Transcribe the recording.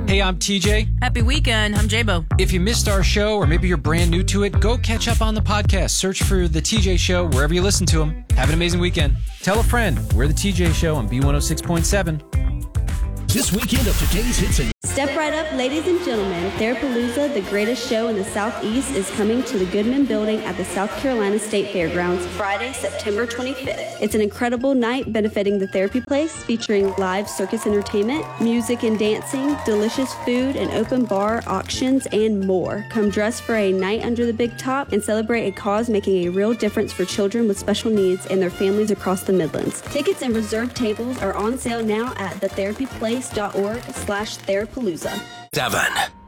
Hey, I'm TJ. Happy weekend. I'm J-Bo. If you missed our show or maybe you're brand new to it, go catch up on the podcast. Search for The TJ Show wherever you listen to them. Have an amazing weekend. Tell a friend. We're The TJ Show on B106.7. This weekend of today's hits and Step right up, ladies and gentlemen. Therapalooza, the greatest show in the Southeast, is coming to the Goodman Building at the South Carolina State Fairgrounds Friday, September 25th. It's an incredible night benefiting the Therapy Place, featuring live circus entertainment, music and dancing, delicious food, an open bar, auctions, and more. Come dressed for a night under the big top and celebrate a cause making a real difference for children with special needs and their families across the Midlands. Tickets and reserved tables are on sale now at thetherapyplace.org/Therapalooza. 7.